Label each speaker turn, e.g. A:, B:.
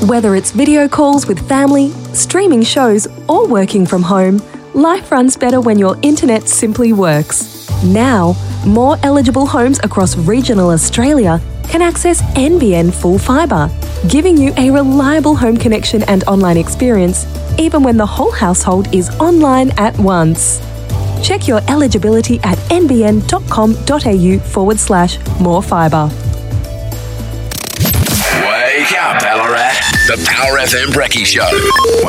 A: Whether it's video calls with family, streaming shows, or working from home, life runs better when your internet simply works. Now, more eligible homes across regional Australia can access NBN Full Fibre, giving you a reliable home connection and online experience, even when the whole household is online at once. Check your eligibility at nbn.com.au/morefibre.
B: Wake up, Ballarat. The Power FM Brekkie Show.